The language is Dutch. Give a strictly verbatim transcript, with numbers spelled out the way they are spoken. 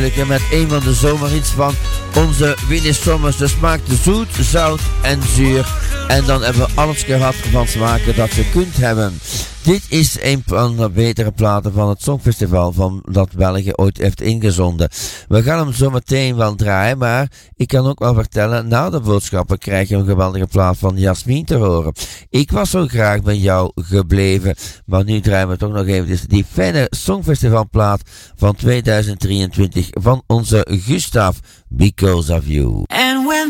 Met een van de zomerhits van onze Winnie Sommers. De smaak te zoet, zout en zuur. En dan hebben we alles gehad van smaken dat je kunt hebben. Dit is een van de betere platen van het Songfestival van dat België ooit heeft ingezonden. We gaan hem zo meteen wel draaien, maar ik kan ook wel vertellen, na de boodschappen krijg je een geweldige plaat van Jasmin te horen. Ik was zo graag bij jou gebleven, maar nu draaien we toch nog even die fijne Songfestivalplaat van tweeduizend drieëntwintig van onze Gustav, Because of You. And when